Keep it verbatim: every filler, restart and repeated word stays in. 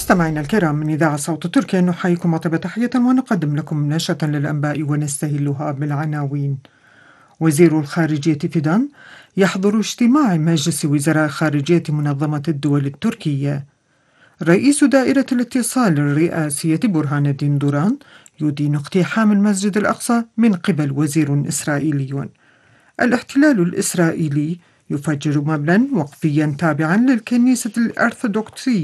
مستمعينا الكرام من إذاعة صوت تركيا نحييكم أطيب تحية ونقدم لكم نشرة للأنباء ونستهلها بالعناوين. وزير الخارجية فيدان يحضر اجتماع مجلس وزراء خارجية منظمة الدول التركية. رئيس دائرة الاتصال الرئاسية برهان الدين دوران يدين اقتحام المسجد الأقصى من قبل وزير إسرائيلي. الاحتلال الإسرائيلي يفجر مبنى وقفيا تابعا للكنيسة الأرثوذكسية